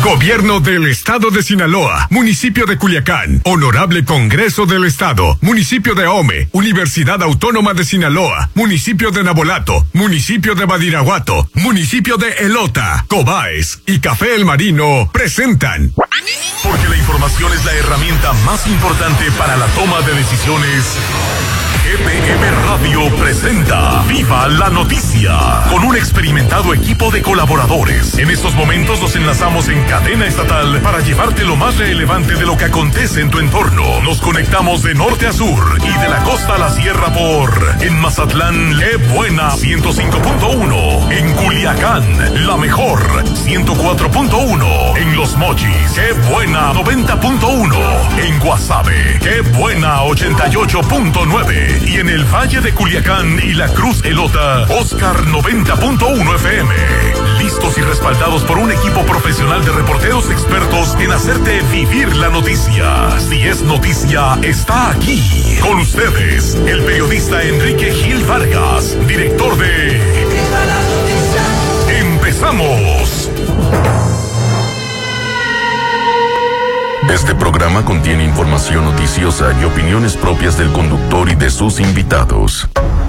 Gobierno del Estado de Sinaloa, Municipio de Culiacán, Honorable Congreso del Estado, Municipio de Ahome, Universidad Autónoma de Sinaloa, Municipio de Nabolato, Municipio de Badiraguato, Municipio de Elota, Cobaes y Café El Marino presentan. Porque la información es la herramienta más importante para la toma de decisiones. GPM Radio presenta Viva la Noticia, con un experimentado equipo de colaboradores. En estos momentos nos enlazamos en cadena estatal para llevarte lo más relevante de lo que acontece en tu entorno. Nos conectamos de norte a sur y de la costa a la sierra en Mazatlán, Qué Buena 105.1, en Culiacán, La Mejor 104.1, en Los Mochis, Qué Buena 90.1, en Guasave, Qué Buena 88.9, y en el Valle de Culiacán y La Cruz Elota, Oscar 90.1 FM. Listos y respaldados por un equipo profesional de reporteros expertos en hacerte vivir la noticia. Si es noticia, está aquí. Con ustedes, el periodista Enrique Gil Vargas, director de Viva la Noticia. ¡Empezamos! Este programa contiene información noticiosa y opiniones propias del conductor y de sus invitados.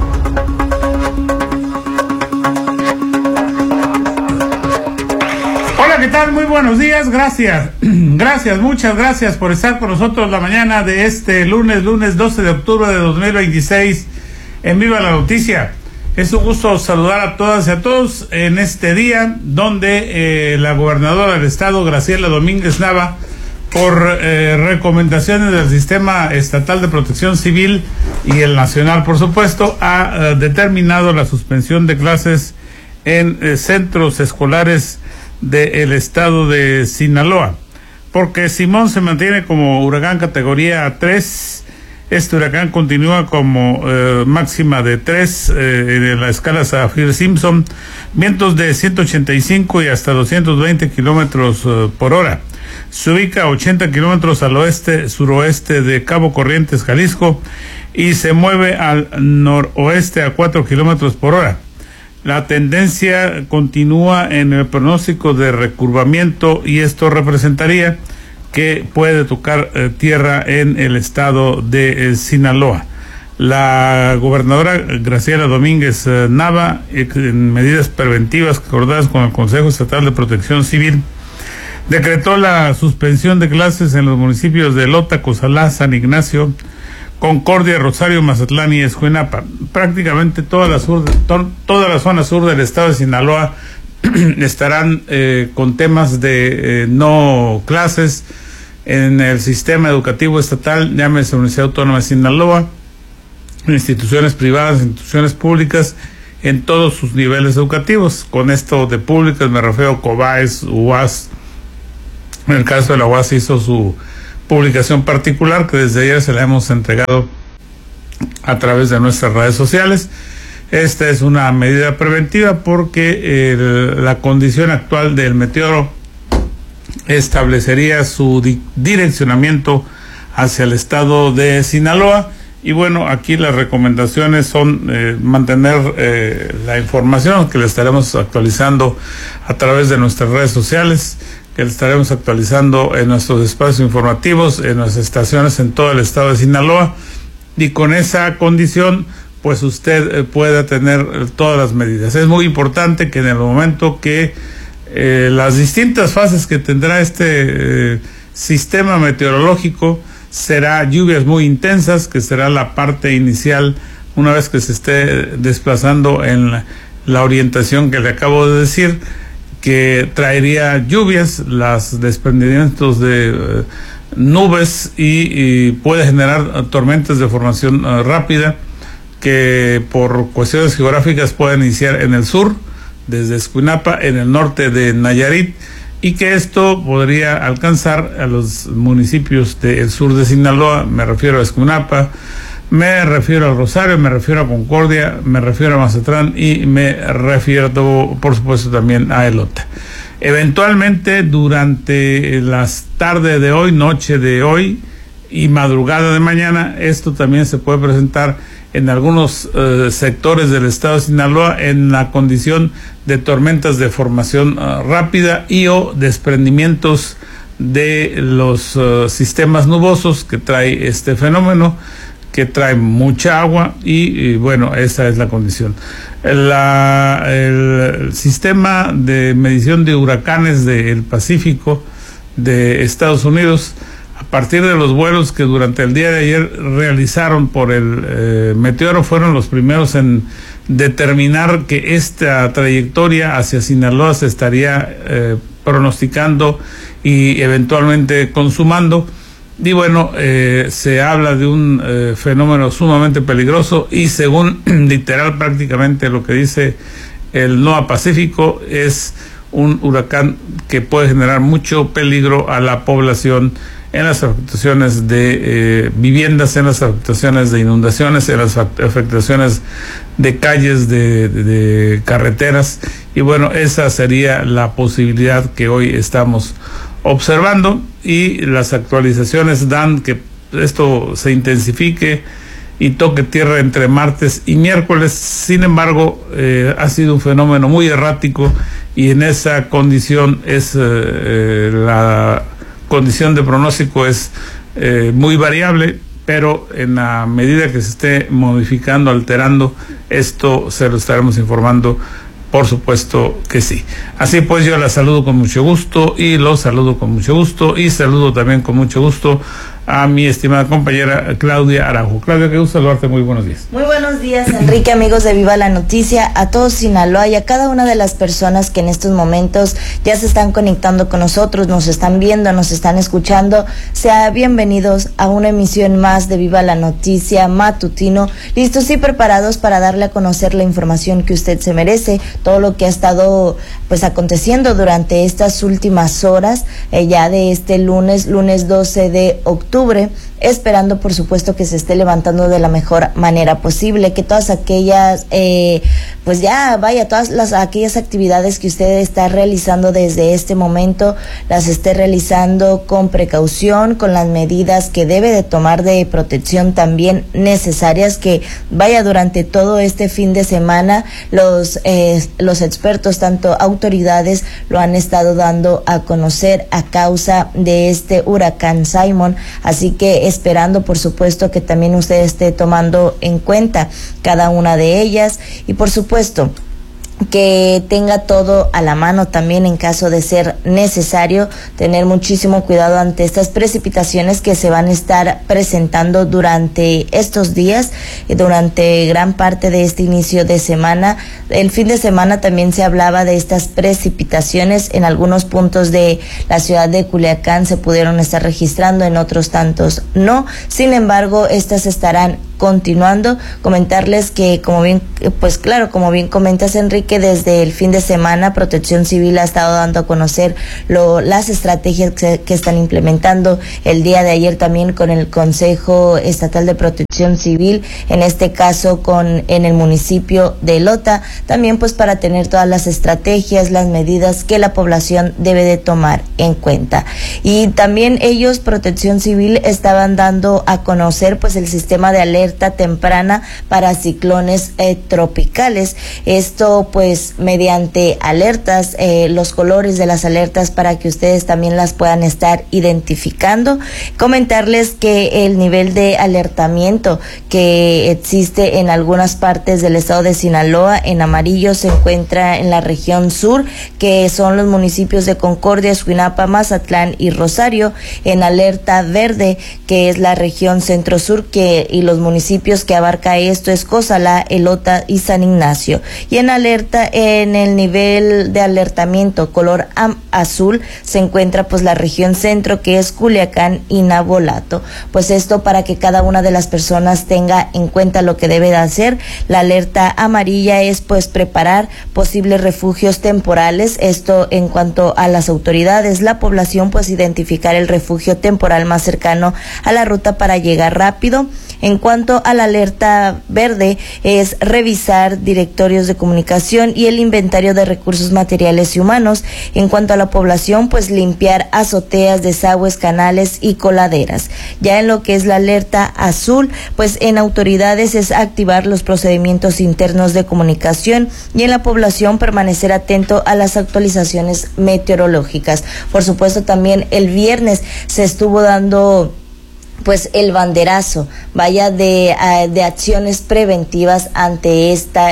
Hola, ¿qué tal? Muy buenos días, gracias. Muchas gracias por estar con nosotros la mañana de este lunes 12 de octubre de 2026 en Viva la Noticia. Es un gusto saludar a todas y a todos en este día donde la gobernadora del estado, Graciela Domínguez Nava, por recomendaciones del Sistema Estatal de Protección Civil y el Nacional, por supuesto, ha determinado la suspensión de clases en centros escolares del estado de Sinaloa, porque Simón se mantiene como huracán categoría 3. Este huracán continúa como máxima de 3 en la escala Saffir-Simpson, vientos de 185 y hasta 220 kilómetros por hora. Se ubica a 80 kilómetros al oeste-suroeste de Cabo Corrientes, Jalisco, y se mueve al noroeste a 4 kilómetros por hora. La tendencia continúa en el pronóstico de recurvamiento y esto representaría que puede tocar tierra en el estado de Sinaloa. La gobernadora Graciela Domínguez Nava, en medidas preventivas acordadas con el Consejo Estatal de Protección Civil, decretó la suspensión de clases en los municipios de Elota, Cozalá, San Ignacio, Concordia, Rosario, Mazatlán y Escuinapa. Prácticamente toda la zona sur del estado de Sinaloa estarán con temas de no clases en el sistema educativo estatal, llámese Universidad Autónoma de Sinaloa, instituciones privadas, instituciones públicas, en todos sus niveles educativos. Con esto de públicas me refiero a Cobaes, UAS. En el caso de la UAS hizo su publicación particular que desde ayer se la hemos entregado a través de nuestras redes sociales. Esta es una medida preventiva porque la condición actual del meteoro establecería su direccionamiento hacia el estado de Sinaloa. Y bueno, aquí las recomendaciones son mantener la información que le estaremos actualizando a través de nuestras redes sociales, que le estaremos actualizando en nuestros espacios informativos, en nuestras estaciones en todo el estado de Sinaloa, y con esa condición pues usted pueda tener todas las medidas. Es muy importante que en el momento que las distintas fases que tendrá este sistema meteorológico, será lluvias muy intensas, que será la parte inicial una vez que se esté desplazando en la orientación que le acabo de decir, que traería lluvias, los desprendimientos de nubes y puede generar tormentas de formación rápida que por cuestiones geográficas pueden iniciar en el sur, desde Escuinapa, en el norte de Nayarit, y que esto podría alcanzar a los municipios del sur de Sinaloa. Me refiero a Escuinapa, me refiero a Rosario, me refiero a Concordia, me refiero a Mazatlán y me refiero, por supuesto, también a Elota. Eventualmente, durante las tardes de hoy, noche de hoy y madrugada de mañana, esto también se puede presentar en algunos sectores del estado de Sinaloa en la condición de tormentas de formación rápida y o desprendimientos de los sistemas nubosos que trae este fenómeno, que trae mucha agua y bueno, esa es la condición. El sistema de medición de huracanes del Pacífico de Estados Unidos, a partir de los vuelos que durante el día de ayer realizaron por el meteoro, fueron los primeros en determinar que esta trayectoria hacia Sinaloa se estaría pronosticando y eventualmente consumando. Y bueno, se habla de un fenómeno sumamente peligroso y según literal prácticamente lo que dice el NOAA Pacífico, es un huracán que puede generar mucho peligro a la población en las afectaciones de viviendas, en las afectaciones de inundaciones, en las afectaciones de calles, de carreteras. Y bueno, esa sería la posibilidad que hoy estamos observando, y las actualizaciones dan que esto se intensifique y toque tierra entre martes y miércoles. Sin embargo, ha sido un fenómeno muy errático y en esa condición es la condición de pronóstico es muy variable, pero en la medida que se esté modificando, alterando, esto se lo estaremos informando. Por supuesto que sí. Así pues, yo la saludo con mucho gusto y los saludo con mucho gusto y saludo también con mucho gusto a mi estimada compañera Claudia Araujo. Claudia, qué gusto saludarte, muy buenos días. Muy buenos días, Enrique, amigos de Viva la Noticia, a todos Sinaloa y a cada una de las personas que en estos momentos ya se están conectando con nosotros, nos están viendo, nos están escuchando. Sean bienvenidos a una emisión más de Viva la Noticia matutino, listos y preparados para darle a conocer la información que usted se merece, todo lo que ha estado pues aconteciendo durante estas últimas horas, ya de este lunes 12 de octubre, esperando por supuesto que se esté levantando de la mejor manera posible, que todas aquellas pues ya vaya, todas aquellas actividades que usted está realizando desde este momento, las esté realizando con precaución, con las medidas que debe de tomar de protección también necesarias, que vaya durante todo este fin de semana los expertos, tanto autoridades, lo han estado dando a conocer a causa de este huracán Simon. Así que esperando por supuesto que también usted esté tomando en cuenta cada una de ellas y por supuesto que tenga todo a la mano también en caso de ser necesario, tener muchísimo cuidado ante estas precipitaciones que se van a estar presentando durante estos días y durante gran parte de este inicio de semana. El fin de semana también se hablaba de estas precipitaciones, en algunos puntos de la ciudad de Culiacán se pudieron estar registrando, en otros tantos no. Sin embargo, estas estarán continuando. Comentarles que como bien comentas, Enrique, desde el fin de semana Protección Civil ha estado dando a conocer las estrategias que están implementando. El día de ayer también con el Consejo Estatal de Protección Civil, en este caso en el municipio de Lota, también pues para tener todas las estrategias, las medidas que la población debe de tomar en cuenta. Y también ellos, Protección Civil, estaban dando a conocer pues el sistema de alerta temprana para ciclones tropicales. Esto pues mediante alertas, los colores de las alertas para que ustedes también las puedan estar identificando. Comentarles que el nivel de alertamiento que existe en algunas partes del estado de Sinaloa, en amarillo se encuentra en la región sur, que son los municipios de Concordia, Escuinapa, Mazatlán y Rosario. En alerta verde, que es la región centro-sur, y los municipios que abarca esto es Cozalá, Elota y San Ignacio. Y en alerta, en el nivel de alertamiento color azul, se encuentra pues la región centro, que es Culiacán y Navolato. Pues esto para que cada una de las personas tenga en cuenta lo que debe de hacer. La alerta amarilla es pues preparar posibles refugios temporales. Esto en cuanto a las autoridades, la población pues identificar el refugio temporal más cercano a la ruta para llegar rápido. En cuanto cuanto a la alerta verde, es revisar directorios de comunicación y el inventario de recursos materiales y humanos. En cuanto a la población, pues limpiar azoteas, desagües, canales y coladeras. Ya en lo que es la alerta azul, pues en autoridades es activar los procedimientos internos de comunicación y en la población permanecer atento a las actualizaciones meteorológicas. Por supuesto, también el viernes se estuvo dando pues el banderazo, vaya, de acciones preventivas ante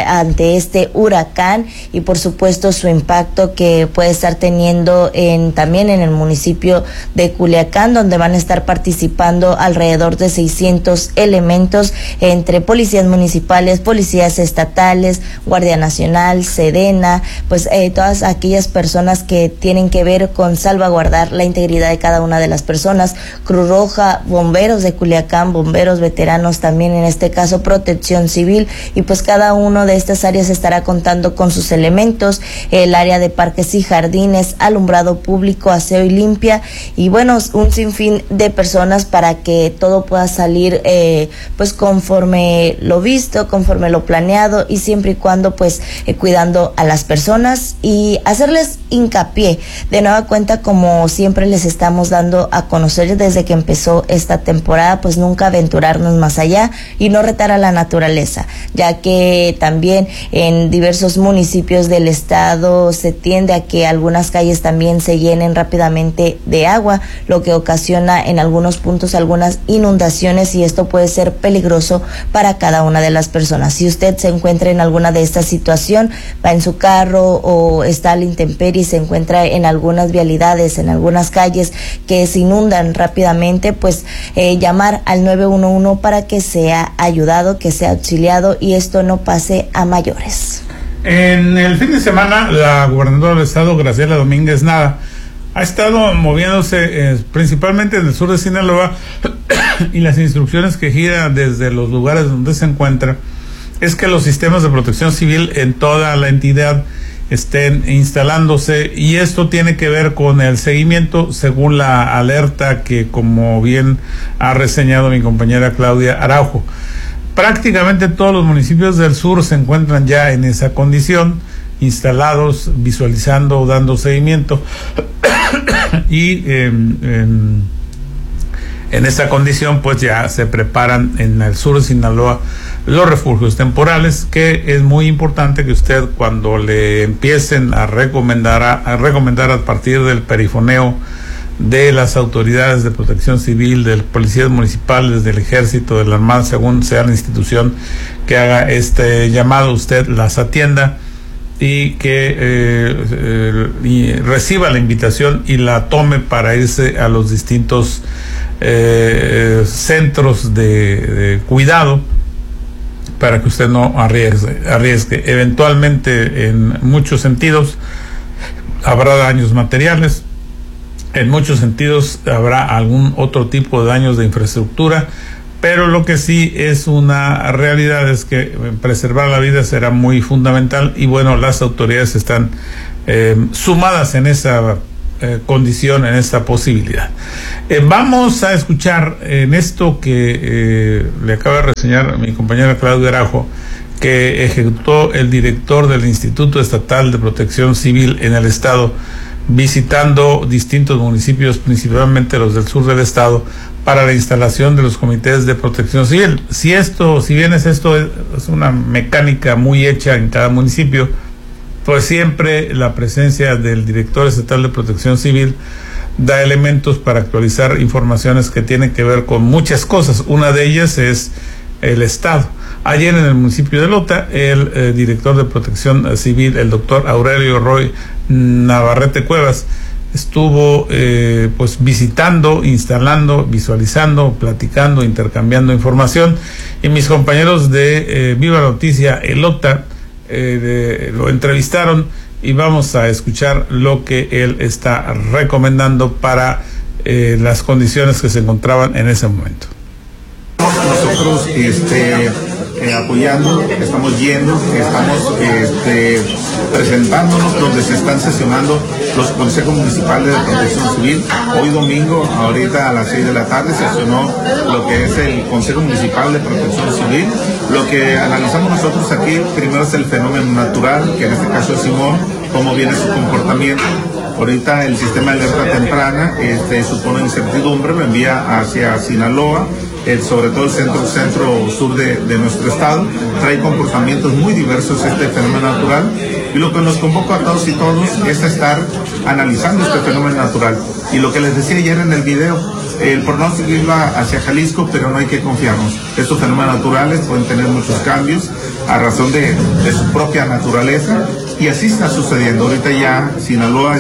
este huracán, y por supuesto su impacto que puede estar teniendo también en el municipio de Culiacán, donde van a estar participando alrededor de 600 elementos entre policías municipales, policías estatales, Guardia Nacional, Sedena, pues todas aquellas personas que tienen que ver con salvaguardar la integridad de cada una de las personas, Cruz Roja, bomberos de Culiacán, bomberos veteranos también, en este caso Protección Civil, y pues cada uno de estas áreas estará contando con sus elementos, el área de parques y jardines, alumbrado público, aseo y limpia, y bueno, un sinfín de personas para que todo pueda salir pues conforme lo visto, conforme lo planeado, y siempre y cuando pues cuidando a las personas y hacerles hincapié de nueva cuenta, como siempre les estamos dando a conocer desde que empezó esta temporada, pues nunca aventurarnos más allá y no retar a la naturaleza, ya que también en diversos municipios del estado se tiende a que algunas calles también se llenen rápidamente de agua, lo que ocasiona en algunos puntos algunas inundaciones, y esto puede ser peligroso para cada una de las personas. Si usted se encuentra en alguna de estas situaciones, va en su carro o está a la intemperie y se encuentra en algunas vialidades, en algunas calles que se inundan rápidamente, pues llamar al 911 para que sea ayudado, que sea auxiliado y esto no pase a mayores. En el fin de semana, la gobernadora del estado, Graciela Domínguez Nava, ha estado moviéndose principalmente en el sur de Sinaloa y las instrucciones que gira desde los lugares donde se encuentra es que los sistemas de protección civil en toda la entidad estén instalándose, y esto tiene que ver con el seguimiento según la alerta que, como bien ha reseñado mi compañera Claudia Araujo, prácticamente todos los municipios del sur se encuentran ya en esa condición, instalados, visualizando, dando seguimiento y en esa condición pues ya se preparan en el sur de Sinaloa los refugios temporales, que es muy importante que usted, cuando le empiecen a recomendar a partir del perifoneo de las autoridades de protección civil, de policías municipales, del ejército, de la Armada, según sea la institución que haga este llamado, usted las atienda y que reciba la invitación y la tome para irse a los distintos centros de cuidado, para que usted no arriesgue. Eventualmente, en muchos sentidos habrá daños materiales, en muchos sentidos habrá algún otro tipo de daños de infraestructura, pero lo que sí es una realidad es que preservar la vida será muy fundamental, y bueno, las autoridades están sumadas en esa condición, en esta posibilidad. Vamos a escuchar en esto que le acaba de reseñar mi compañera Claudia Araujo, que ejecutó el director del Instituto Estatal de Protección Civil en el estado, visitando distintos municipios, principalmente los del sur del estado, para la instalación de los comités de protección civil. Si bien es una mecánica muy hecha en cada municipio, pues siempre la presencia del director estatal de protección civil da elementos para actualizar informaciones que tienen que ver con muchas cosas. Una de ellas es el estado. Ayer en el municipio de Lota, el director de protección civil, el doctor Aurelio Roy Navarrete Cuevas, estuvo pues visitando, instalando, visualizando, platicando, intercambiando información, y mis compañeros de Viva la Noticia Elota lo entrevistaron, y vamos a escuchar lo que él está recomendando para las condiciones que se encontraban en ese momento. Nosotros apoyando, estamos yendo, estamos presentándonos donde se están sesionando los consejos municipales de protección civil. Hoy domingo, ahorita a las 6 de la tarde, sesionó lo que es el Consejo Municipal de Protección Civil. Lo que analizamos nosotros aquí, primero es el fenómeno natural, que en este caso es Simón, cómo viene su comportamiento. Ahorita el sistema de alerta temprana supone incertidumbre, lo envía hacia Sinaloa, sobre todo el centro-sur de nuestro estado. Trae comportamientos muy diversos este fenómeno natural, y lo que nos convoca a todos y todos es estar analizando este fenómeno natural. Y lo que les decía ayer en el video, el pronóstico iba hacia Jalisco, pero no hay que confiarnos. Estos fenómenos naturales pueden tener muchos cambios a razón de su propia naturaleza, y así está sucediendo. Ahorita ya Sinaloa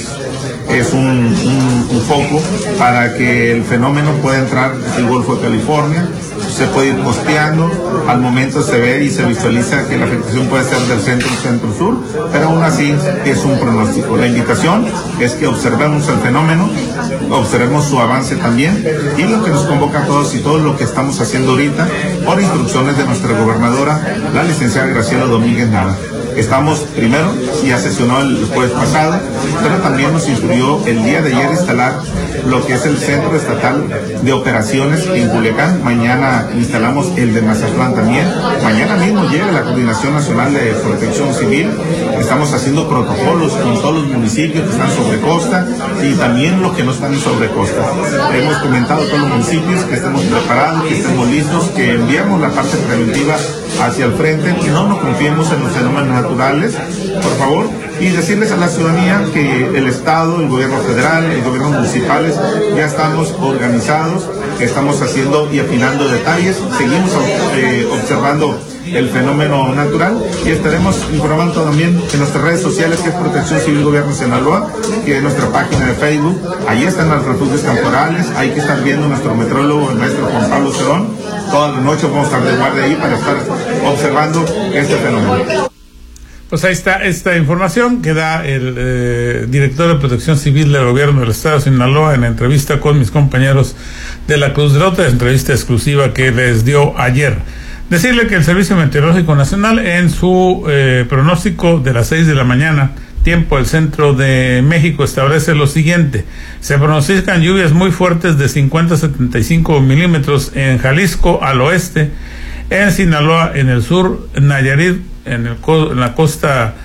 es un foco para que el fenómeno pueda entrar el Golfo de California. Se puede ir posteando, al momento se ve y se visualiza que la afectación puede ser del centro-sur, pero aún así es un pronóstico. La invitación es que observemos el fenómeno, observemos su avance también, y lo que nos convoca a todos y todo lo que estamos haciendo ahorita, por instrucciones de nuestra gobernadora, la licenciada Graciela Domínguez Nava. Estamos, primero, ya sesionó el jueves pasado, pero también nos instruyó el día de ayer instalar lo que es el Centro Estatal de Operaciones en Culiacán. Mañana instalamos el de Mazatlán también. Mañana mismo llega la Coordinación Nacional de Protección Civil. Estamos haciendo protocolos con todos los municipios que están sobre costa y también los que no están sobre costa. Hemos comentado a todos los municipios que estemos preparados, que estemos listos, que enviamos la parte preventiva hacia el frente, que no nos confiemos en los fenómenos naturales, por favor, y decirles a la ciudadanía que el Estado, el gobierno federal, el gobierno municipales, ya estamos organizados, estamos haciendo y afinando detalles, seguimos observando el fenómeno natural, y estaremos informando también en nuestras redes sociales, que es Protección Civil Gobierno de Sinaloa, que es nuestra página de Facebook. Ahí están los refugios temporales, hay que estar viendo nuestro metrólogo, el maestro Juan Pablo Cerón. Toda la noche vamos a estar de guardia ahí para estar observando este fenómeno. Pues ahí está esta información que da el director de Protección Civil del Gobierno del Estado de Sinaloa en la entrevista con mis compañeros de la Cruz de Lota, entrevista exclusiva que les dio ayer. Decirle que el Servicio Meteorológico Nacional, en su pronóstico de las 6 de la mañana, tiempo del centro de México, establece lo siguiente: se pronostican lluvias muy fuertes de 50 a 75 milímetros en Jalisco al oeste, en Sinaloa en el sur, Nayarit en la costa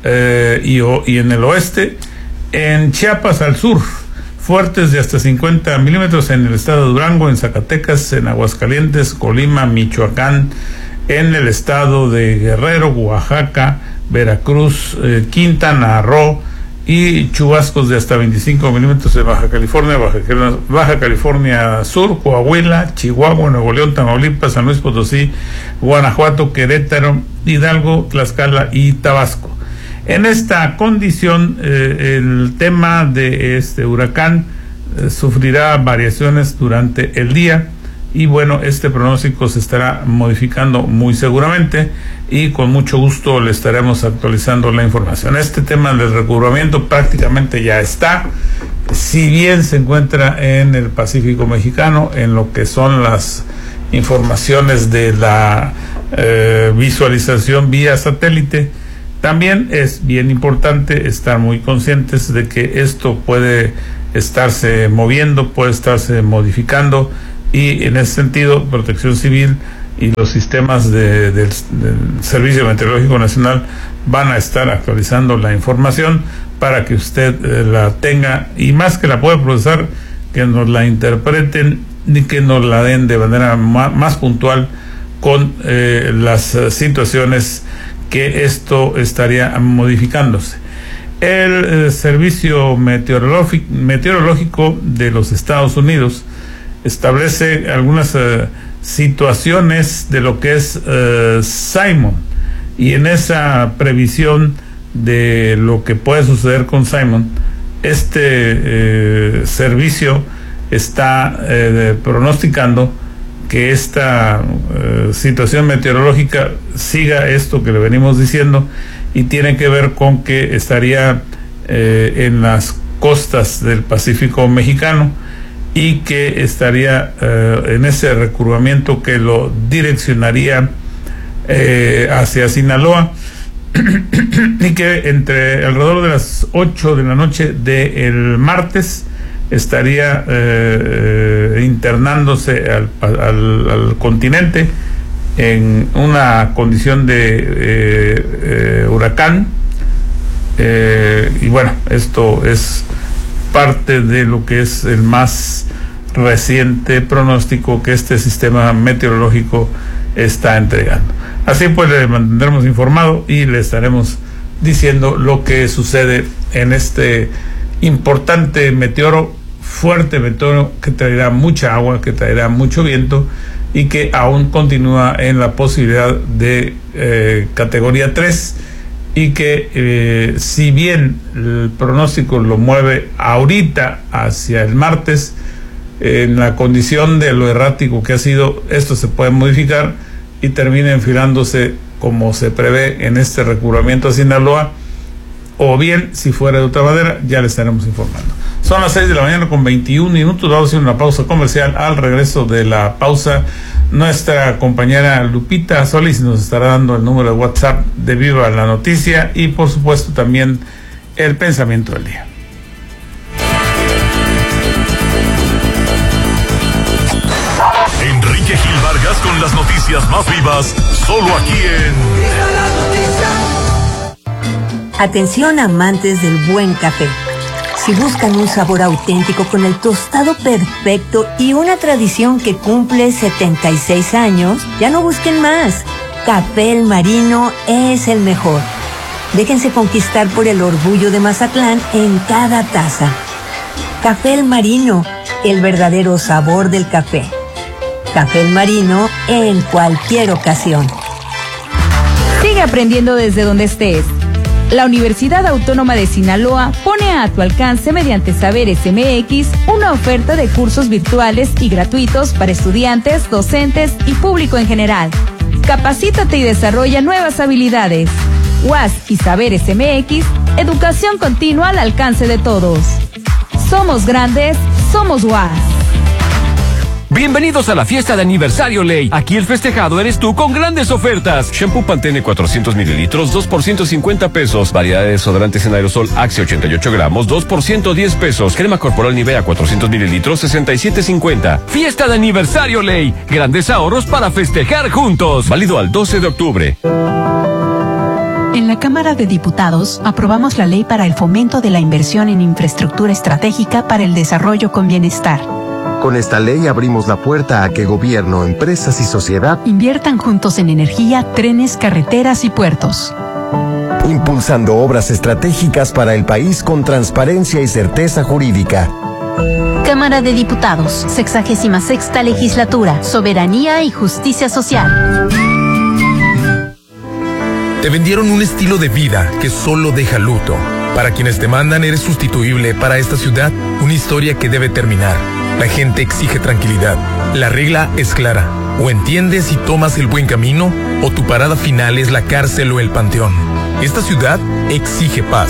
y en el oeste, en Chiapas al sur, fuertes de hasta 50 milímetros en el estado de Durango, en Zacatecas, en Aguascalientes, Colima, Michoacán, en el estado de Guerrero, Oaxaca, Veracruz, Quintana Roo, y chubascos de hasta 25 milímetros en Baja California, Baja California Sur, Coahuila, Chihuahua, Nuevo León, Tamaulipas, San Luis Potosí, Guanajuato, Querétaro, Hidalgo, Tlaxcala y Tabasco. En esta condición, el tema de este huracán sufrirá variaciones durante el día, y bueno, este pronóstico se estará modificando muy seguramente, y con mucho gusto le estaremos actualizando la información. Este tema del recubrimiento prácticamente ya está, si bien se encuentra en el Pacífico mexicano, en lo que son las informaciones de la visualización vía satélite. También es bien importante estar muy conscientes de que esto puede estarse moviendo, puede estarse modificando, y en ese sentido Protección Civil y los sistemas del Servicio Meteorológico Nacional van a estar actualizando la información para que usted la tenga, y más que la pueda procesar, que nos la interpreten y que nos la den de manera más puntual con las situaciones que esto estaría modificándose. El Servicio Meteorológico de los Estados Unidos establece algunas situaciones de lo que es Simon, y en esa previsión de lo que puede suceder con Simon, este servicio está pronosticando que esta situación meteorológica siga esto que le venimos diciendo, y tiene que ver con que estaría en las costas del Pacífico mexicano, y que estaría en ese recurvamiento que lo direccionaría hacia Sinaloa, y que entre alrededor de las 8 de la noche del martes estaría internándose al continente en una condición de huracán, y bueno, esto es parte de lo que es el más reciente pronóstico que este sistema meteorológico está entregando. Así pues, le mantendremos informado y le estaremos diciendo lo que sucede en este importante meteoro, fuerte meteoro, que traerá mucha agua, que traerá mucho viento y que aún continúa en la posibilidad de categoría 3, y que si bien el pronóstico lo mueve ahorita hacia el martes, en la condición de lo errático que ha sido, esto se puede modificar y termina enfilándose como se prevé en este recubrimiento a Sinaloa, o bien, si fuera de otra manera, ya le estaremos informando. Son las 6 de la mañana con 21 minutos, vamos a hacer una pausa comercial. Al regreso de la pausa, nuestra compañera Lupita Solís nos estará dando el número de WhatsApp de Viva la Noticia y por supuesto también el pensamiento del día. Enrique Gil Vargas con las noticias más vivas, solo aquí en Viva la Noticia. Atención, amantes del buen café. Si buscan un sabor auténtico con el tostado perfecto y una tradición que cumple 76 años, ya no busquen más. Café El Marino es el mejor. Déjense conquistar por el orgullo de Mazatlán en cada taza. Café El Marino, el verdadero sabor del café. Café El Marino en cualquier ocasión. Sigue aprendiendo desde donde estés. La Universidad Autónoma de Sinaloa pone a tu alcance mediante Saberes MX una oferta de cursos virtuales y gratuitos para estudiantes, docentes y público en general. Capacítate y desarrolla nuevas habilidades. UAS y Saberes MX, educación continua al alcance de todos. Somos grandes, somos UAS. Bienvenidos a la fiesta de aniversario Ley. Aquí el festejado eres tú con grandes ofertas. Shampoo Pantene 400 mililitros, 2 por 150 pesos. Variedad de desodorantes en aerosol Axe 88 gramos, 2 por 110 pesos. Crema corporal Nivea 400 mililitros, 67.50. Fiesta de aniversario Ley. Grandes ahorros para festejar juntos. Válido al 12 de octubre. En la Cámara de Diputados aprobamos la ley para el fomento de la inversión en infraestructura estratégica para el desarrollo con bienestar. Con esta ley abrimos la puerta a que gobierno, empresas y sociedad inviertan juntos en energía, trenes, carreteras y puertos. Impulsando obras estratégicas para el país con transparencia y certeza jurídica. Cámara de Diputados, 66ª Legislatura, Soberanía y Justicia Social. Te vendieron un estilo de vida que solo deja luto. Para quienes te mandan eres sustituible. Para esta ciudad, una historia que debe terminar. La gente exige tranquilidad. La regla es clara. O entiendes y tomas el buen camino, o tu parada final es la cárcel o el panteón. Esta ciudad exige paz.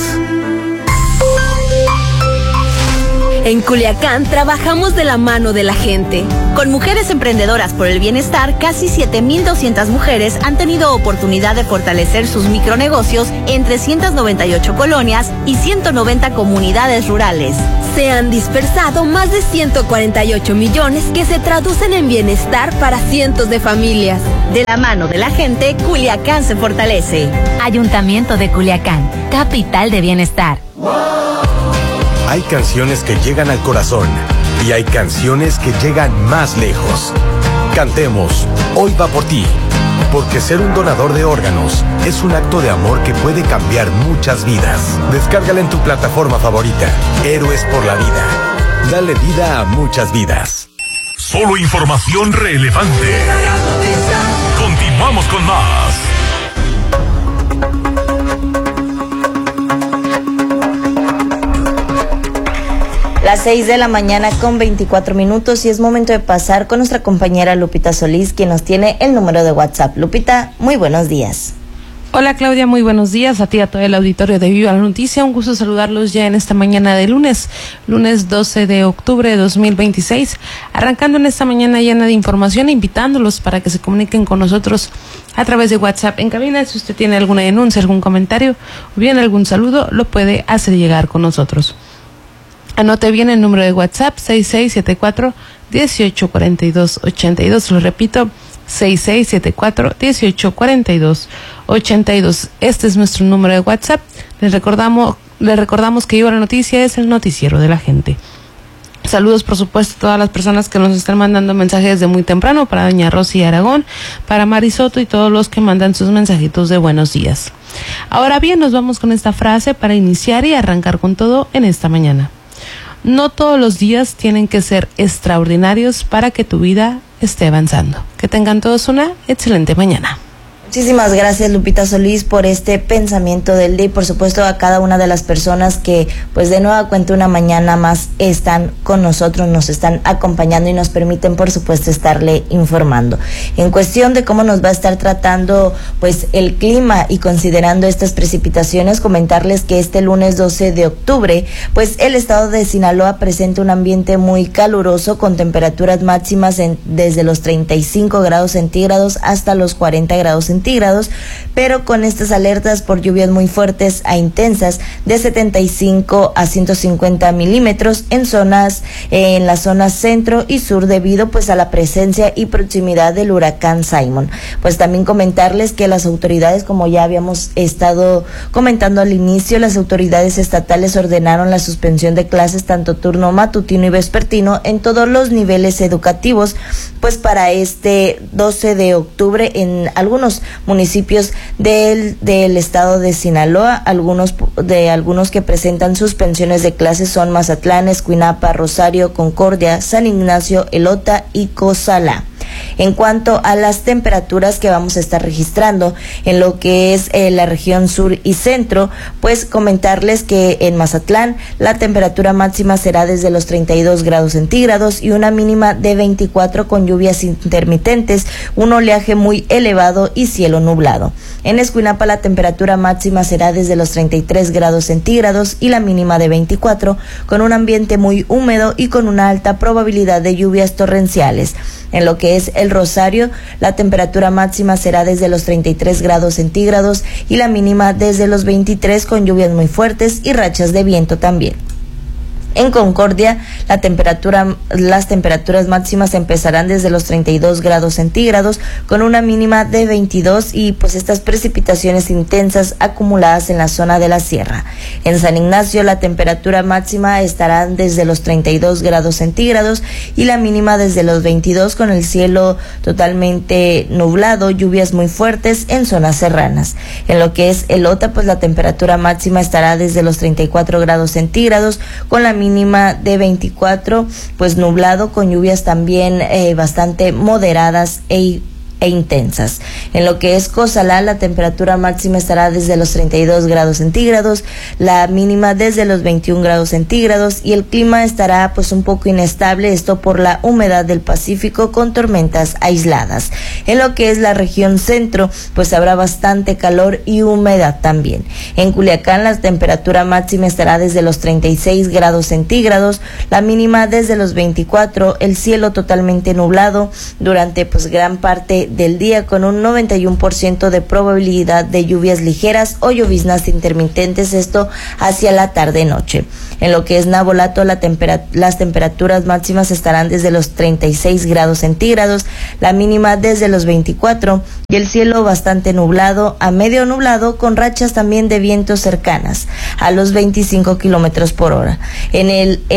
En Culiacán trabajamos de la mano de la gente. Con Mujeres Emprendedoras por el Bienestar, casi 7,200 mujeres han tenido oportunidad de fortalecer sus micronegocios en 398 colonias y 190 comunidades rurales. Se han dispersado más de 148 millones que se traducen en bienestar para cientos de familias. De la mano de la gente, Culiacán se fortalece. Ayuntamiento de Culiacán, capital de bienestar. Hay canciones que llegan al corazón y hay canciones que llegan más lejos. Cantemos Hoy va por ti, porque ser un donador de órganos es un acto de amor que puede cambiar muchas vidas. Descárgala en tu plataforma favorita. Héroes por la vida. Dale vida a muchas vidas. Solo información relevante. Continuamos con más. Las 6 de la mañana con 24 minutos y es momento de pasar con nuestra compañera Lupita Solís, quien nos tiene el número de WhatsApp. Lupita, muy buenos días. Hola Claudia, muy buenos días a ti y a todo el auditorio de Viva la Noticia. Un gusto saludarlos ya en esta mañana de lunes 12 de octubre de 2026. Arrancando en esta mañana llena de información, invitándolos para que se comuniquen con nosotros a través de WhatsApp en cabina. Si usted tiene alguna denuncia, algún comentario o bien algún saludo, lo puede hacer llegar con nosotros. Anote bien el número de WhatsApp 6674-1842-82. Lo repito, 6674-1842-82. Este es nuestro número de WhatsApp. Les recordamos que Viva la Noticia es el noticiero de la gente. Saludos, por supuesto, a todas las personas que nos están mandando mensajes desde muy temprano, para doña Rosy Aragón, para Mari Soto y todos los que mandan sus mensajitos de buenos días. Ahora bien, nos vamos con esta frase para iniciar y arrancar con todo en esta mañana. No todos los días tienen que ser extraordinarios para que tu vida esté avanzando. Que tengan todos una excelente mañana. Muchísimas gracias, Lupita Solís, por este pensamiento del día y por supuesto a cada una de las personas que pues de nueva cuenta una mañana más están con nosotros, nos están acompañando y nos permiten por supuesto estarle informando. En cuestión de cómo nos va a estar tratando pues el clima y considerando estas precipitaciones, comentarles que este lunes 12 de octubre pues el estado de Sinaloa presenta un ambiente muy caluroso con temperaturas máximas desde los 35 grados centígrados hasta los 40 grados centígrados, pero con estas alertas por lluvias muy fuertes a intensas de 75 a 150 milímetros en la zona centro y sur debido pues a la presencia y proximidad del huracán Simon. Pues también comentarles que las autoridades, como ya habíamos estado comentando al inicio, las autoridades estatales ordenaron la suspensión de clases tanto turno matutino y vespertino en todos los niveles educativos, pues para este 12 de octubre en algunos municipios del estado de Sinaloa. Algunos que presentan suspensiones de clases son Mazatlán, Escuinapa, Rosario, Concordia, San Ignacio, Elota y Cozalá. En cuanto a las temperaturas que vamos a estar registrando en lo que es la región sur y centro, pues comentarles que en Mazatlán la temperatura máxima será desde los 32 grados centígrados y una mínima de 24 con lluvias intermitentes, un oleaje muy elevado y cielo nublado. En Escuinapa la temperatura máxima será desde los 33 grados centígrados y la mínima de 24 con un ambiente muy húmedo y con una alta probabilidad de lluvias torrenciales. En lo que es el Rosario, la temperatura máxima será desde los 33 grados centígrados y la mínima desde los 23 con lluvias muy fuertes y rachas de viento también. En Concordia, las temperaturas máximas empezarán desde los 32 grados centígrados con una mínima de 22 y pues estas precipitaciones intensas acumuladas en la zona de la sierra. En San Ignacio, la temperatura máxima estará desde los 32 grados centígrados y la mínima desde los 22 con el cielo totalmente nublado, lluvias muy fuertes en zonas serranas. En lo que es Elota, pues la temperatura máxima estará desde los 34 grados centígrados con la mínima de 24, pues nublado con lluvias también bastante moderadas e intensas. En lo que es Cozalá, la temperatura máxima estará desde los 32 grados centígrados, la mínima desde los 21 grados centígrados y el clima estará pues un poco inestable, esto por la humedad del Pacífico con tormentas aisladas. En lo que es la región centro, pues habrá bastante calor y humedad también. En Culiacán la temperatura máxima estará desde los 36 grados centígrados, la mínima desde los 24, el cielo totalmente nublado durante pues gran parte del día con un 91% de probabilidad de lluvias ligeras o lloviznas intermitentes, esto hacia la tarde-noche. En lo que es Navolato, las temperaturas máximas estarán desde los 36 grados centígrados, la mínima desde los 24 y el cielo bastante nublado a medio nublado con rachas también de vientos cercanas a los 25 kilómetros por hora. En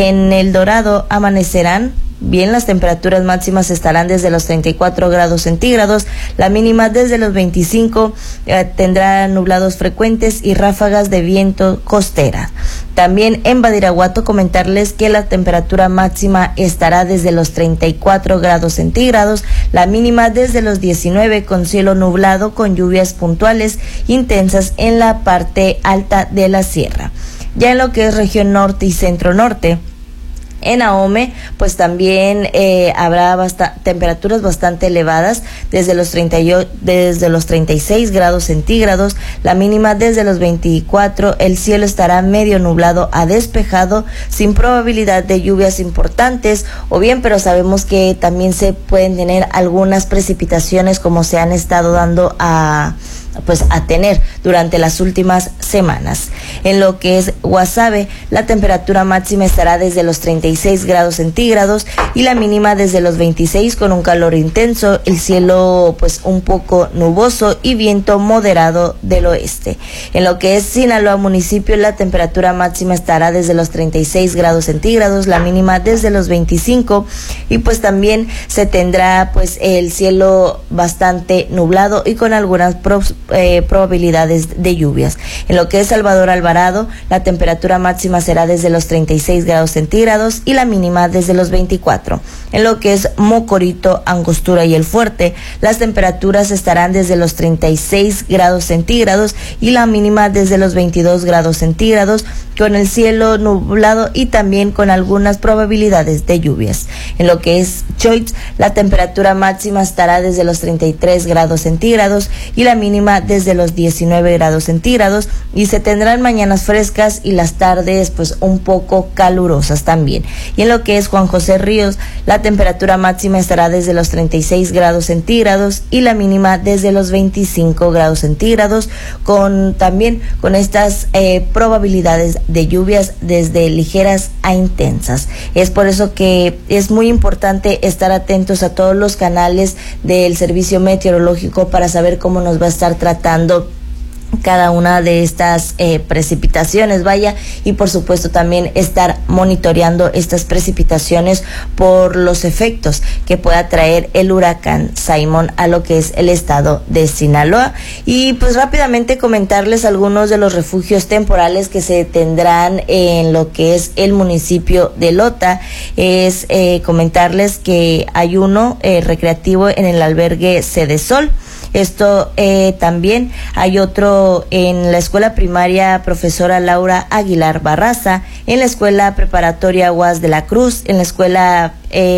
el Dorado amanecerán bien, las temperaturas máximas estarán desde los 34 grados centígrados, la mínima desde los 25, tendrá nublados frecuentes y ráfagas de viento costera. También en Badiraguato comentarles que la temperatura máxima estará desde los 34 grados centígrados, la mínima desde los 19 con cielo nublado con lluvias puntuales intensas en la parte alta de la sierra. Ya en lo que es región norte y centro norte, En Ahome, pues también habrá temperaturas bastante elevadas, desde los 36 grados centígrados, la mínima desde los 24, el cielo estará medio nublado a despejado, sin probabilidad de lluvias importantes, o bien, pero sabemos que también se pueden tener algunas precipitaciones como se han estado dando a tener durante las últimas semanas. En lo que es Guasave, la temperatura máxima estará desde los 36 grados centígrados y la mínima desde los 26, con un calor intenso, el cielo pues un poco nuboso y viento moderado del oeste. En lo que es Sinaloa municipio, la temperatura máxima estará desde los 36 grados centígrados, la mínima desde los 25, y pues también se tendrá pues el cielo bastante nublado y con algunas probabilidades de lluvias. En lo que es Salvador Alvarado, la temperatura máxima será desde los 36 grados centígrados y la mínima desde los 24. En lo que es Mocorito, Angostura y El Fuerte, las temperaturas estarán desde los 36 grados centígrados y la mínima desde los 22 grados centígrados, con el cielo nublado y también con algunas probabilidades de lluvias. En lo que es Choix, la temperatura máxima estará desde los 33 grados centígrados y la mínima desde los 19 grados centígrados, y se tendrán mañanas frescas y las tardes pues un poco calurosas también. Y en lo que es Juan José Ríos, la temperatura máxima estará desde los 36 grados centígrados y la mínima desde los 25 grados centígrados, también con estas probabilidades de lluvias desde ligeras a intensas. Es por eso que es muy importante estar atentos a todos los canales del servicio meteorológico para saber cómo nos va a estar tratando cada una de estas precipitaciones, y por supuesto también estar monitoreando estas precipitaciones por los efectos que pueda traer el huracán Simon a lo que es el estado de Sinaloa. Y pues rápidamente comentarles algunos de los refugios temporales que se tendrán en lo que es el municipio de Lota. Es comentarles que hay uno recreativo en el albergue Cedesol. Esto también hay otro en la escuela primaria Profesora Laura Aguilar Barraza, en la escuela preparatoria Aguas de la Cruz, en la escuela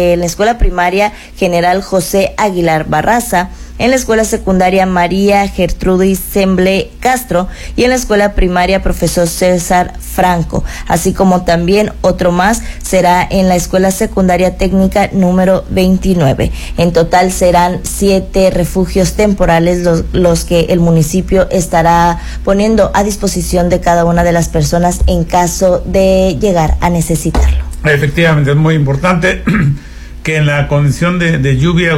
primaria General José Aguilar Barraza, en la escuela secundaria María Gertrudis Semble Castro y en la escuela primaria Profesor César Franco, así como también otro más será en la escuela secundaria técnica número 29. En total serán 7 refugios temporales los que el municipio estará poniendo a disposición de cada una de las personas en caso de llegar a necesitarlo. Efectivamente, es muy importante que en la condición de lluvia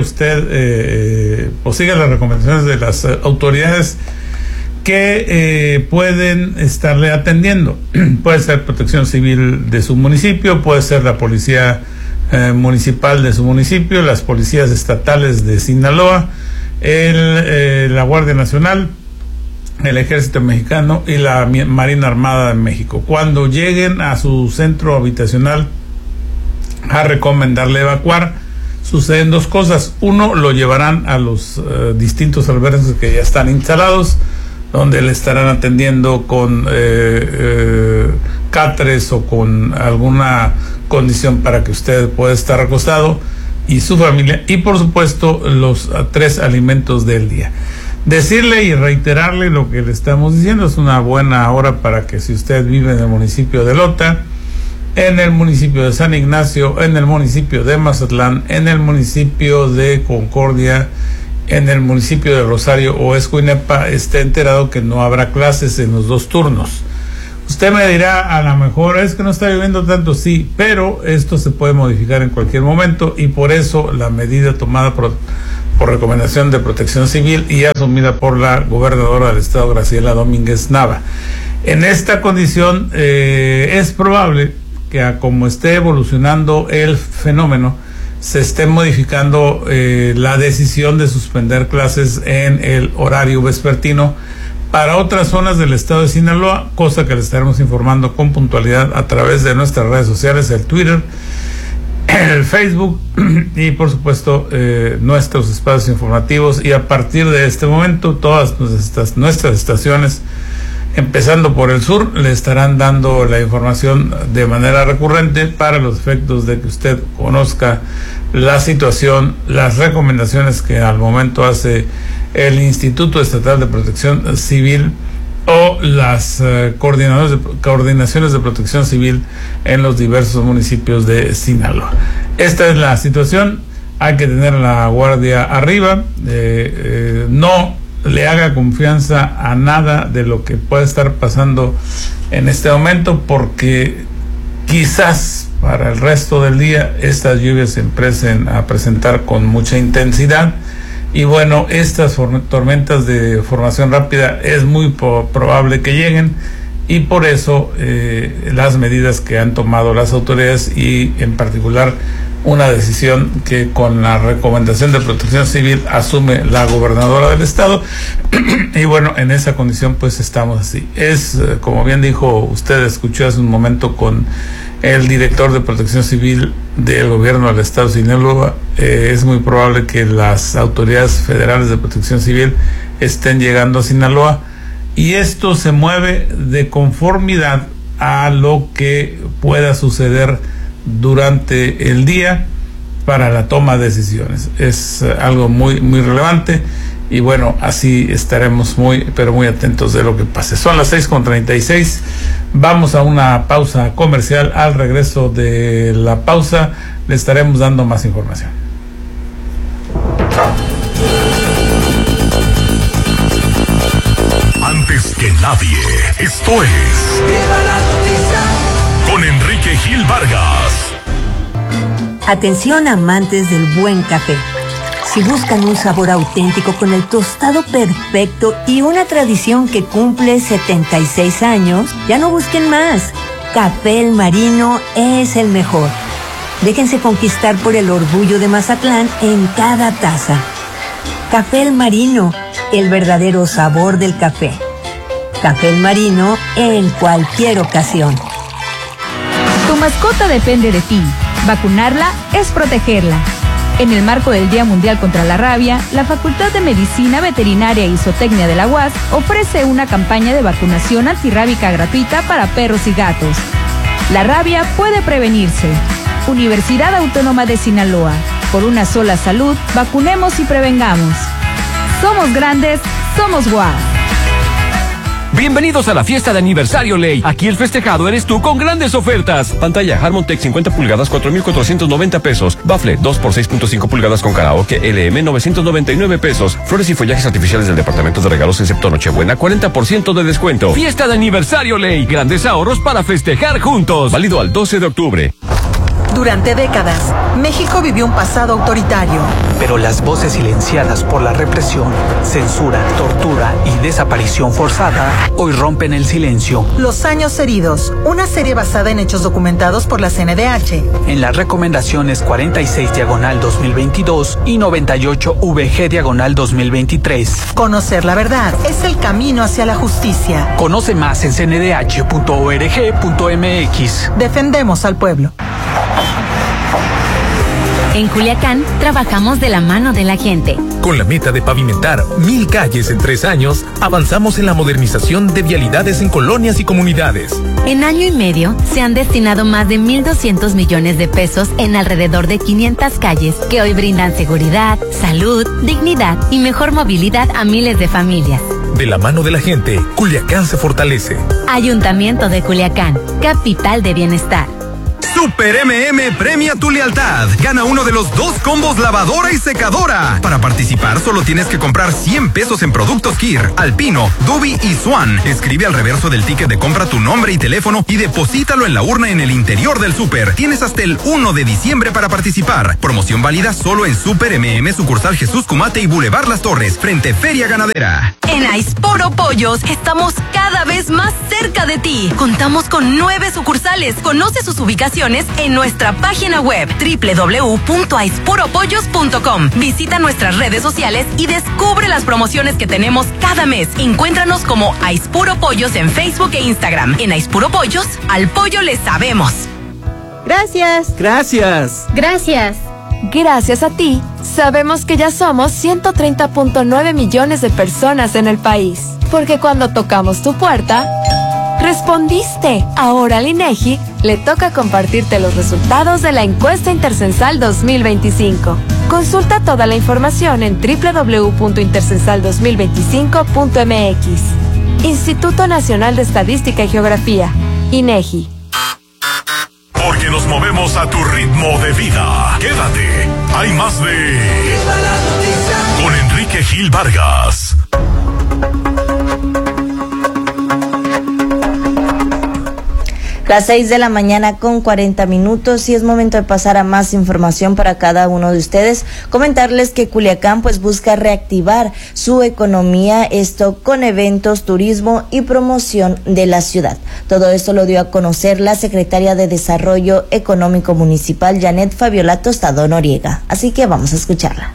usted siga las recomendaciones de las autoridades que pueden estarle atendiendo. Puede ser Protección Civil de su municipio, puede ser la Policía Municipal de su municipio, las policías estatales de Sinaloa, la Guardia Nacional, el Ejército Mexicano y la Marina Armada de México. Cuando lleguen a su centro habitacional a recomendarle evacuar, suceden dos cosas. Uno, lo llevarán a los distintos albergues que ya están instalados, donde le estarán atendiendo con cáteres o con alguna condición para que usted pueda estar recostado y su familia, y por supuesto los 3 alimentos del día. Decirle y reiterarle lo que le estamos diciendo: es una buena hora para que, si usted vive en el municipio de Lota, en el municipio de San Ignacio, en el municipio de Mazatlán, en el municipio de Concordia, en el municipio de Rosario o Escuinepa, esté enterado que no habrá clases en los 2 turnos. Usted me dirá, a lo mejor es que no está lloviendo tanto, sí, pero esto se puede modificar en cualquier momento, y por eso la medida tomada por recomendación de Protección Civil y asumida por la gobernadora del estado, Graciela Domínguez Nava. En esta condición es probable que, como esté evolucionando el fenómeno, se esté modificando la decisión de suspender clases en el horario vespertino para otras zonas del estado de Sinaloa, cosa que les estaremos informando con puntualidad a través de nuestras redes sociales, el Twitter, el Facebook y por supuesto nuestros espacios informativos. Y a partir de este momento, todas nuestras estaciones empezando por el sur, le estarán dando la información de manera recurrente para los efectos de que usted conozca la situación, las recomendaciones que al momento hace el Instituto Estatal de Protección Civil o las coordinaciones de protección civil en los diversos municipios de Sinaloa. Esta es la situación, hay que tener la guardia arriba, no le haga confianza a nada de lo que puede estar pasando en este momento, porque quizás para el resto del día estas lluvias se empiecen a presentar con mucha intensidad, y bueno, estas tormentas de formación rápida es muy probable que lleguen, y por eso las medidas que han tomado las autoridades, y en particular una decisión que con la recomendación de Protección Civil asume la gobernadora del estado, y bueno, en esa condición pues estamos así. Es, como bien dijo usted, escuchó hace un momento con el director de Protección Civil del gobierno del estado de Sinaloa, es muy probable que las autoridades federales de Protección Civil estén llegando a Sinaloa, y esto se mueve de conformidad a lo que pueda suceder durante el día para la toma de decisiones. Es algo muy relevante, y bueno, así estaremos muy atentos de lo que pase. Son las 6:36, vamos a una pausa comercial. Al regreso de la pausa le estaremos dando más información. Antes que nadie, esto es con Enrique Gil Vargas. Atención, amantes del buen café. Si buscan un sabor auténtico con el tostado perfecto y una tradición que cumple 76 años, ya no busquen más. Café El Marino es el mejor. Déjense conquistar por el orgullo de Mazatlán en cada taza. Café El Marino, el verdadero sabor del café. Café El Marino en cualquier ocasión. Tu mascota depende de ti. Vacunarla es protegerla. En el marco del Día Mundial contra la Rabia, la Facultad de Medicina Veterinaria y Zootecnia de la UAS ofrece una campaña de vacunación antirrábica gratuita para perros y gatos. La rabia puede prevenirse. Universidad Autónoma de Sinaloa. Por una sola salud, vacunemos y prevengamos. Somos grandes, somos UAS. Bienvenidos a la fiesta de aniversario Ley. Aquí el festejado eres tú con grandes ofertas. Pantalla Harmon Tech 50 pulgadas, 4,490 pesos. Bafle 2 por 6.5 pulgadas con karaoke LM, 999 pesos. Flores y follajes artificiales del departamento de regalos excepto Nochebuena, 40% de descuento. Fiesta de aniversario Ley. Grandes ahorros para festejar juntos. Válido al 12 de octubre. Durante décadas, México vivió un pasado autoritario. Pero las voces silenciadas por la represión, censura, tortura y desaparición forzada hoy rompen el silencio. Los años heridos, una serie basada en hechos documentados por la CNDH. En las recomendaciones 46/2022 y 98/VG/2023. Conocer la verdad es el camino hacia la justicia. Conoce más en cndh.org.mx. Defendemos al pueblo. En Culiacán, trabajamos de la mano de la gente. Con la meta de pavimentar 1,000 calles en 3 años, avanzamos en la modernización de vialidades en colonias y comunidades. En año y medio, se han destinado más de 1,200 millones de pesos en alrededor de 500 calles que hoy brindan seguridad, salud, dignidad y mejor movilidad a miles de familias. De la mano de la gente, Culiacán se fortalece. Ayuntamiento de Culiacán, capital de bienestar. Super MM premia tu lealtad. Gana uno de los 2 combos lavadora y secadora. Para participar solo tienes que comprar 100 pesos en productos Kir, Alpino, Dubi y Swan. Escribe al reverso del ticket de compra tu nombre y teléfono y deposítalo en la urna en el interior del súper. Tienes hasta el 1 de diciembre para participar. Promoción válida solo en Super MM, sucursal Jesús Cumate y Boulevard Las Torres, frente Feria Ganadera. En Aispuro Pollos estamos cada vez más cerca de ti. Contamos con 9 sucursales. Conoce sus ubicaciones en nuestra página web www.aispuropollos.com. Visita nuestras redes sociales y descubre las promociones que tenemos cada mes. Encuéntranos como Aispuro Pollos en Facebook e Instagram. En Aispuro Pollos, al pollo le sabemos. Gracias. Gracias. Gracias. Gracias a ti, sabemos que ya somos 130.9 millones de personas en el país. Porque cuando tocamos tu puerta, respondiste. Ahora al INEGI le toca compartirte los resultados de la encuesta Intercensal 2025. Consulta toda la información en www.intercensal2025.mx. Instituto Nacional de Estadística y Geografía, INEGI. Porque nos movemos a tu ritmo de vida. Quédate, hay más de... Con Enrique Gil Vargas. Las 6 de la mañana con 40 minutos y es momento de pasar a más información para cada uno de ustedes. Comentarles que Culiacán pues busca reactivar su economía, esto con eventos, turismo y promoción de la ciudad. Todo esto lo dio a conocer la secretaria de Desarrollo Económico Municipal, Janet Fabiola Tostado Noriega. Así que vamos a escucharla.